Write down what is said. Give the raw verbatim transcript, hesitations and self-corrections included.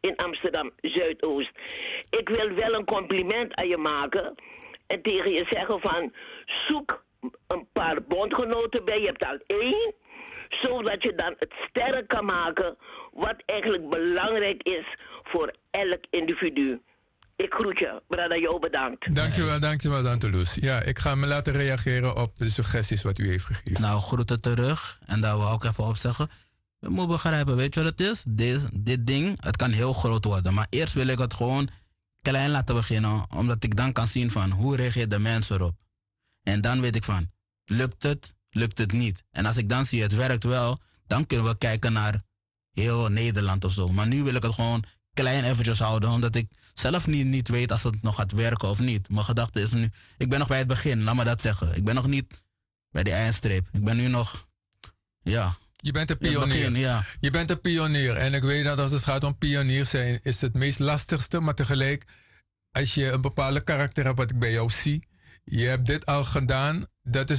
in Amsterdam Zuidoost. Ik wil wel een compliment aan je maken en tegen je zeggen van zoek een paar bondgenoten bij. Je hebt al één, zodat je dan het sterk kan maken wat eigenlijk belangrijk is voor elk individu. Ik groet je, Brada Jo, bedankt. Dankjewel, dankjewel, Danteloes. Ja, ik ga me laten reageren op de suggesties wat u heeft gegeven. Nou, groeten terug. En daar wil ik ook even op zeggen. Je moet begrijpen, weet je wat het is? Dit, dit ding, het kan heel groot worden. Maar eerst wil ik het gewoon klein laten beginnen. Omdat ik dan kan zien van hoe reageert de mens erop. En dan weet ik van, lukt het, lukt het niet. En als ik dan zie het werkt wel, dan kunnen we kijken naar heel Nederland of zo. Maar nu wil ik het gewoon klein eventjes houden. Omdat ik zelf niet, niet weet als het nog gaat werken of niet. Mijn gedachte is nu, ik ben nog bij het begin, laat me dat zeggen. Ik ben nog niet bij die eindstreep. Ik ben nu nog, ja... Je bent een pionier. Begin, ja. Je bent een pionier. En ik weet dat als het gaat om pionier zijn, is het meest lastigste. Maar tegelijk, als je een bepaalde karakter hebt wat ik bij jou zie. Je hebt dit al gedaan. Dat is